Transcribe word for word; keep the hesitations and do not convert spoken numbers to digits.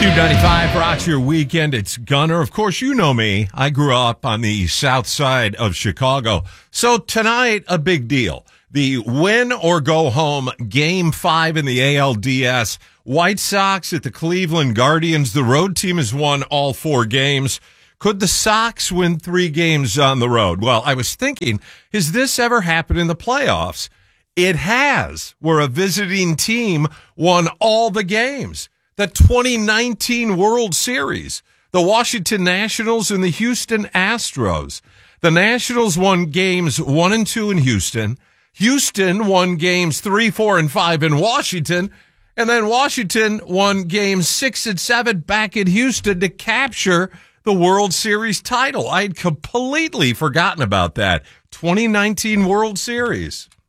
Q ninety-five rocks your weekend. It's Gunner. Of course, you know me. I grew up on the south side of Chicago. So tonight, a big deal. The win or go home game five in the A L D S. White Sox at the Cleveland Guardians. The road team has won all four games. Could the Sox win three games on the road? Well, I was thinking, has this ever happened in the playoffs? It has, where a visiting team won all the games. The twenty nineteen World Series, the Washington Nationals and the Houston Astros. The Nationals won games one and two in Houston. Houston won games three, four, and five in Washington. And then Washington won games six and seven back in Houston to capture the World Series title. I'd completely forgotten about that. twenty nineteen World Series.